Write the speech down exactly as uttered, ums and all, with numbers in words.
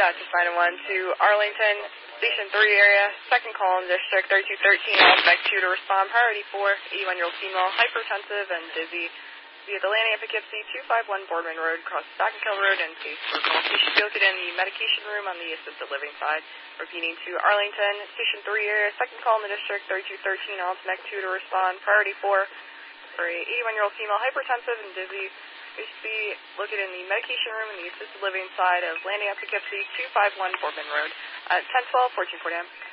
dispatch assigned one to Arlington, Station three area, second call in District thirty-two thirteen, all spec two to respond, priority four, eighty-one-year-old female, hypertensive and dizzy, via the landing at Poughkeepsie, two five one Boardman Road, across Stockenkill Road and Case Circle. She should be located in the medication room on the assisted living side. Repeating to Arlington, Station three area, second call in the District thirty-two thirteen, all spec two to respond, priority four, for a eighty-one-year-old female, hypertensive and dizzy. We should be located in the medication room in the assisted living side of landing at Poughkeepsie, two five one Boardman Road, at ten twelve, fourteen forty a m